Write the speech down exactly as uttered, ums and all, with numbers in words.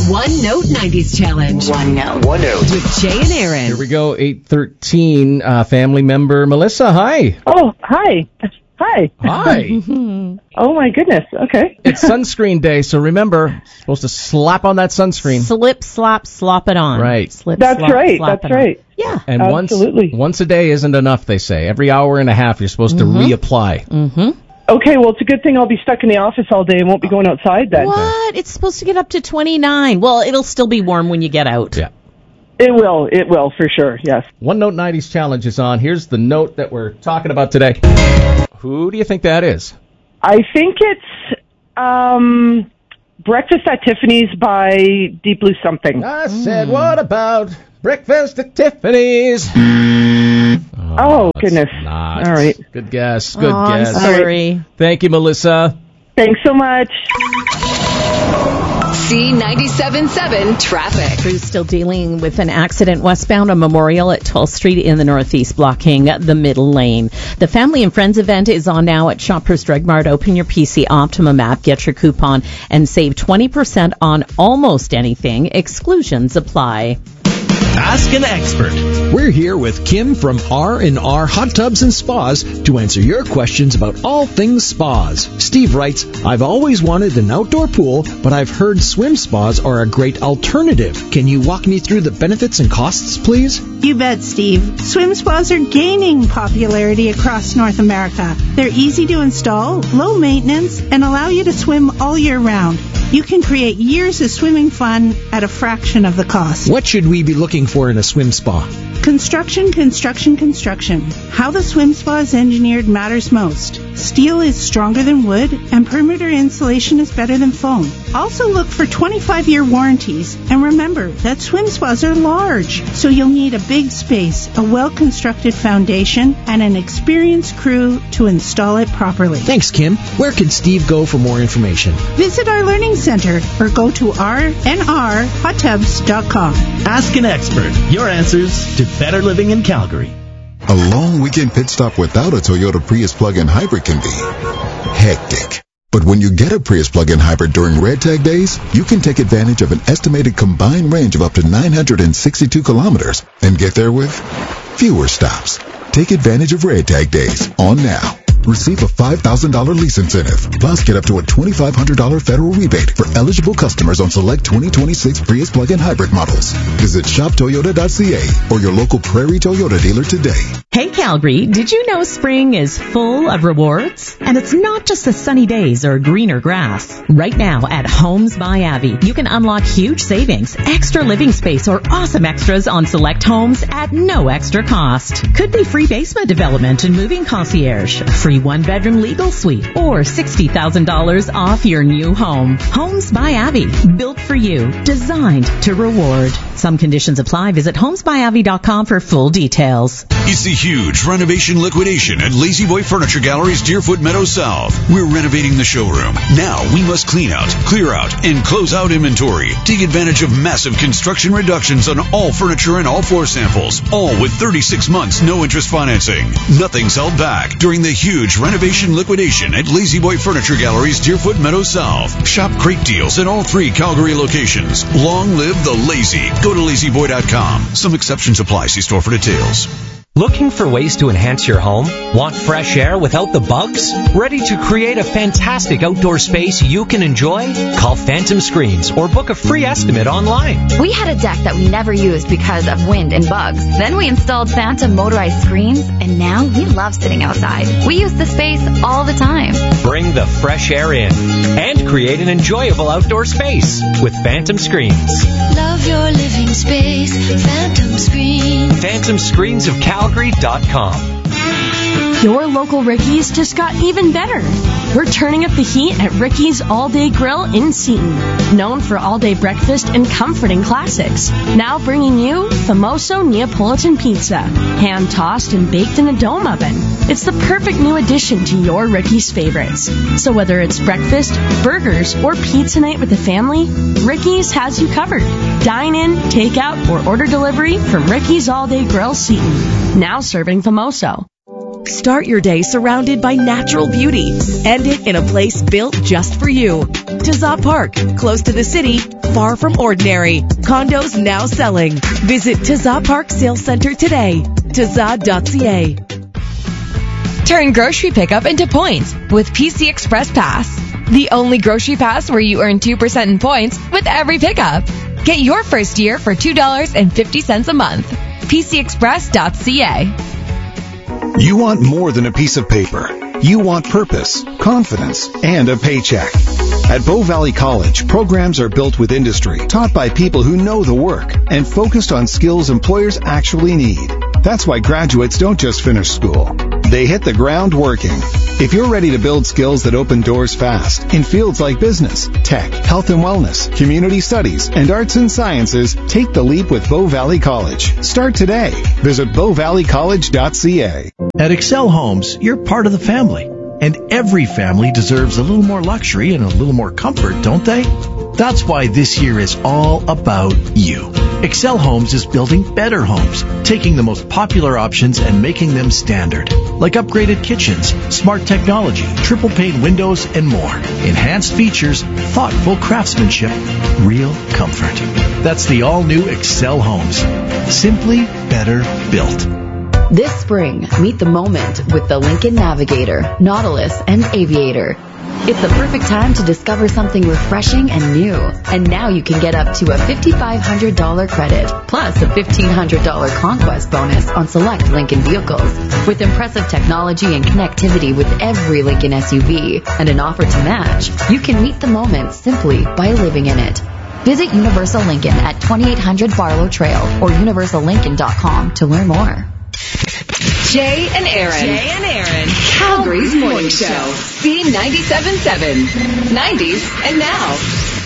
One Note nineties Challenge. One Note. One Note. With Jay and Aaron. Here we go, eight thirteen, uh, family member Melissa, hi. Oh, hi. Hi. Hi. Oh, my goodness. Okay. It's sunscreen day, so remember, you're supposed to slap on that sunscreen. Slip, slop, slop it on. Right. Slip, That's slop, right. slap That's it right. On. Yeah. And Absolutely. once once a day isn't enough, they say. Every hour and a half, you're supposed to Mm-hmm. reapply. Mm-hmm. Okay, well, it's a good thing I'll be stuck in the office all day and won't be going outside then. What? It's supposed to get up to twenty-nine. Well, it'll still be warm when you get out. Yeah. It will. It will, for sure, yes. One Note nineties Challenge is on. Here's the note that we're talking about today. Who do you think that is? I think it's um, Breakfast at Tiffany's by Deep Blue Something. I said, what about Breakfast at Tiffany's? Oh, it's goodness. Not. All right. Good guess. Good Oh, I'm guess. sorry. Thank you, Melissa. Thanks so much. C ninety-seven point seven traffic. Crews still dealing with an accident westbound on Memorial at twelfth Street in the Northeast, blocking the middle lane. The Family and Friends event is on now at Shoppers Drug Mart. Open your P C Optimum app, get your coupon, and save twenty percent on almost anything. Exclusions apply. Ask an expert. We're here with Kim from R and R Hot Tubs and Spas to answer your questions about all things spas. Steve writes, I've always wanted an outdoor pool, but I've heard swim spas are a great alternative. Can you walk me through the benefits and costs, please? You bet, Steve. Swim spas are gaining popularity across North America. They're easy to install, low maintenance, and allow you to swim all year round. You can create years of swimming fun at a fraction of the cost. What should we be looking for in a swim spa? Construction, construction, construction. How the swim spa is engineered matters most. Steel is stronger than wood, and perimeter insulation is better than foam. Also look for twenty-five year warranties, and remember that swim spas are large, so you'll need a big space, a well-constructed foundation, and an experienced crew to install it properly. Thanks, Kim. Where can Steve go for more information? Visit our learning center or go to r n r hot tubs dot com. Ask an expert. Your answers to better living in Calgary. A long weekend pit stop without a Toyota Prius plug-in hybrid can be hectic. But when you get a Prius plug-in hybrid during Red Tag days, you can take advantage of an estimated combined range of up to nine hundred sixty-two kilometers and get there with fewer stops. Take advantage of Red Tag days on now. Receive a five thousand dollars lease incentive. Plus, get up to a twenty-five hundred dollars federal rebate for eligible customers on select twenty twenty-six Prius plug-in hybrid models. Visit shop toyota dot c a or your local Prairie Toyota dealer today. Hey Calgary, did you know spring is full of rewards? And it's not just the sunny days or greener grass. Right now at Homes by Abbey, you can unlock huge savings, extra living space, or awesome extras on select homes at no extra cost. Could be free basement development and moving concierge, free one-bedroom legal suite, or sixty thousand dollars off your new home. Homes by Abbey, built for you, designed to reward. Some conditions apply. Visit homes by abbey dot com for full details. It's the huge renovation liquidation at Lazy Boy Furniture Gallery's Deerfoot Meadows South. We're renovating the showroom. Now we must clean out, clear out, and close out inventory. Take advantage of massive construction reductions on all furniture and all floor samples, all with thirty-six months no interest financing. Nothing's held back during the huge renovation liquidation at Lazy Boy Furniture Gallery's Deerfoot Meadows South. Shop great deals at all three Calgary locations. Long live the lazy. Go to lazy boy dot com. Some exceptions apply. See store for details. Looking for ways to enhance your home? Want fresh air without the bugs? Ready to create a fantastic outdoor space you can enjoy? Call Phantom Screens or book a free estimate online. We had a deck that we never used because of wind and bugs. Then we installed Phantom motorized screens, and now we love sitting outside. We use the space all the time. Bring the fresh air in and create an enjoyable outdoor space with Phantom Screens. Love your living space, Phantom Screens. Phantom Screens of Calgary dot com. Your local Ricky's just got even better. We're turning up the heat at Ricky's All Day Grill in Seton, known for all-day breakfast and comforting classics. Now bringing you Famoso Neapolitan Pizza, hand-tossed and baked in a dome oven. It's the perfect new addition to your Ricky's favorites. So whether it's breakfast, burgers, or pizza night with the family, Ricky's has you covered. Dine in, take out, or order delivery from Ricky's All Day Grill Seton. Now serving Famoso. Start your day surrounded by natural beauty. End it in a place built just for you. Tazza Park, close to the city, far from ordinary. Condos now selling. Visit Tazza Park Sales Center today. Tazza dot c a. Turn grocery pickup into points with P C Express Pass. The only grocery pass where you earn two percent in points with every pickup. Get your first year for two dollars and fifty cents a month. P C Express dot c a. You want more than a piece of paper. You want purpose, confidence, and a paycheck. At Bow Valley College, programs are built with industry, taught by people who know the work, and focused on skills employers actually need. That's why graduates don't just finish school. They hit the ground working. If you're ready to build skills that open doors fast in fields like business, tech, health and wellness, community studies, and arts and sciences, take the leap with Bow Valley College. Start today. Visit bow valley college dot c a. At Excel Homes, you're part of the family. And every family deserves a little more luxury and a little more comfort, don't they? That's why this year is all about you. Excel Homes is building better homes, taking the most popular options and making them standard. Like upgraded kitchens, smart technology, triple pane windows, and more. Enhanced features, thoughtful craftsmanship, real comfort. That's the all-new Excel Homes. Simply better built. This spring, meet the moment with the Lincoln Navigator, Nautilus, and Aviator. It's the perfect time to discover something refreshing and new. And now you can get up to a five thousand five hundred dollars credit, plus a fifteen hundred dollars conquest bonus on select Lincoln vehicles. With impressive technology and connectivity with every Lincoln S U V, and an offer to match, you can meet the moment simply by living in it. Visit Universal Lincoln at twenty-eight hundred Barlow Trail or universal lincoln dot com to learn more. Jay and Aaron. Jay and Aaron. Calgary's Morning Show. B ninety-seven point seven. nineties and now.